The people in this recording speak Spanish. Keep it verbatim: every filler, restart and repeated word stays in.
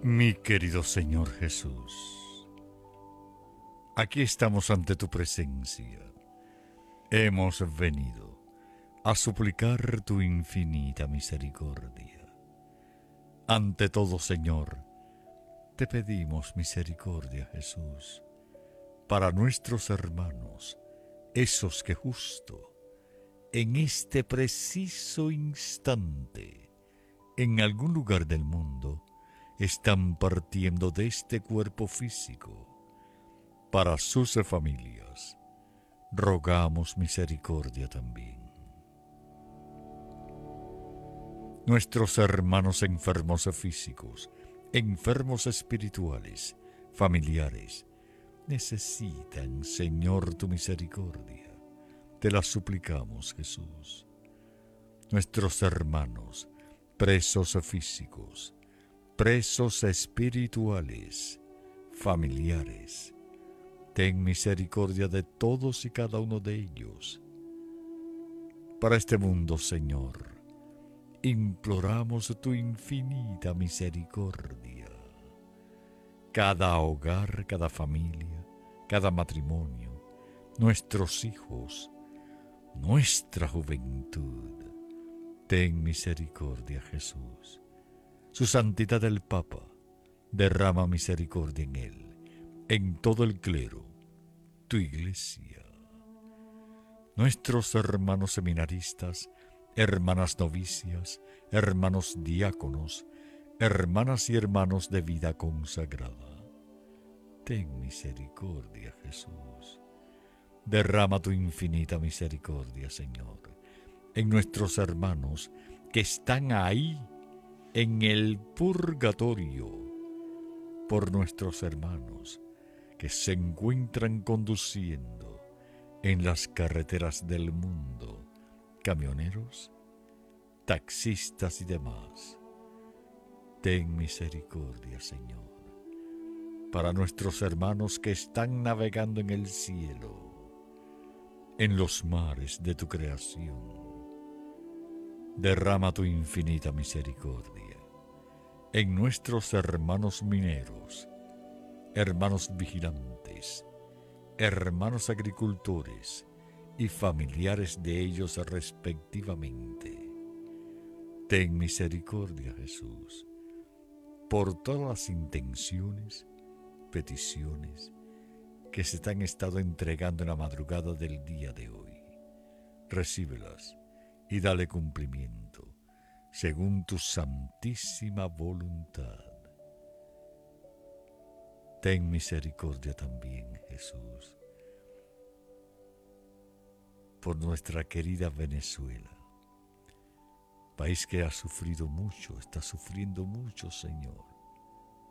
Mi querido Señor Jesús, aquí estamos ante tu presencia. Hemos venido a suplicar tu infinita misericordia. Ante todo, Señor, te pedimos misericordia, Jesús, para nuestros hermanos, esos que justo en este preciso instante, en algún lugar del mundo, están partiendo de este cuerpo físico. Para sus familias, rogamos misericordia también. Nuestros hermanos enfermos físicos, enfermos espirituales, familiares, necesitan, Señor, tu misericordia. Te la suplicamos, Jesús. Nuestros hermanos, presos físicos, presos espirituales, familiares, ten misericordia de todos y cada uno de ellos. Para este mundo, Señor, imploramos tu infinita misericordia. Cada hogar, cada familia, cada matrimonio, nuestros hijos, nuestra juventud, ten misericordia, Jesús. Su santidad el Papa, derrama misericordia en él, en todo el clero, tu iglesia. Nuestros hermanos seminaristas, hermanas novicias, hermanos diáconos, hermanas y hermanos de vida consagrada. Ten misericordia, Jesús. Derrama tu infinita misericordia, Señor, en nuestros hermanos que están ahí, en el purgatorio, por nuestros hermanos que se encuentran conduciendo en las carreteras del mundo, camioneros, taxistas y demás. Ten misericordia, Señor, para nuestros hermanos que están navegando en el cielo, en los mares de tu creación. Derrama tu infinita misericordia en nuestros hermanos mineros, hermanos vigilantes, hermanos agricultores y familiares de ellos respectivamente. Ten misericordia, Jesús, por todas las intenciones, peticiones que se te han estado entregando en la madrugada del día de hoy. Recíbelas y dale cumplimiento, según tu santísima voluntad. Ten misericordia también, Jesús, por nuestra querida Venezuela, país que ha sufrido mucho, está sufriendo mucho, Señor.